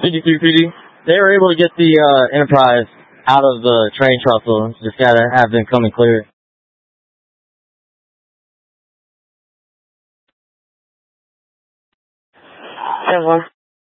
53 PD. They were able to get the Enterprise out of the train trestle. Just gotta have them come and clear it. Silver.